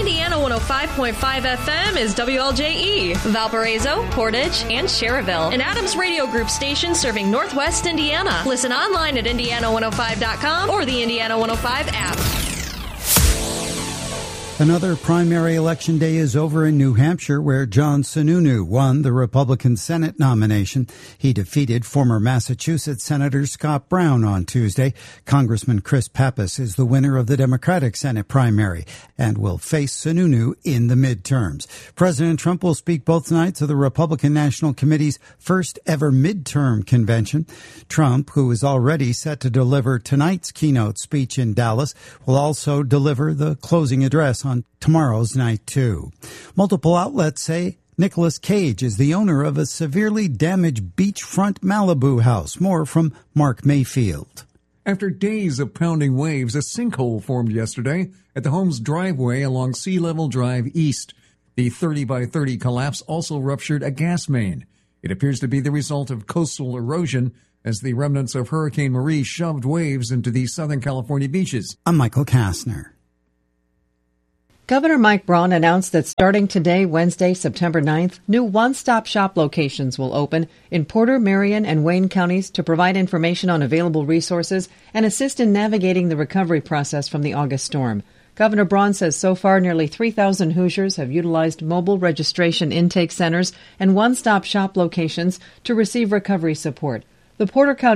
Indiana 105.5 FM is WLJE, Valparaiso, Portage, and Cherryville, an Adams Radio Group station serving Northwest Indiana. Listen online at Indiana105.com or the Indiana 105 app. Another primary election day is over in New Hampshire, where John Sununu won the Republican Senate nomination. He defeated former Massachusetts Senator Scott Brown on Tuesday. Congressman Chris Pappas is the winner of the Democratic Senate primary and will face Sununu in the midterms. President Trump will speak both nights of the Republican National Committee's first ever midterm convention. Trump, who is already set to deliver tonight's keynote speech in Dallas, will also deliver the closing address on tomorrow's night, too. Multiple outlets say Nicolas Cage is the owner of a severely damaged beachfront Malibu house. More from Mark Mayfield. After days of pounding waves, a sinkhole formed yesterday at the home's driveway along Sea Level Drive East. The 30-by-30 collapse also ruptured a gas main. It appears to be the result of coastal erosion as the remnants of Hurricane Marie shoved waves into the Southern California beaches. I'm Michael Kastner. Governor Mike Braun announced that starting today, Wednesday, September 9th, new one-stop shop locations will open in Porter, Marion, and Wayne counties to provide information on available resources and assist in navigating the recovery process from the August storm. Governor Braun says so far nearly 3,000 Hoosiers have utilized mobile registration intake centers and one-stop shop locations to receive recovery support. The Porter County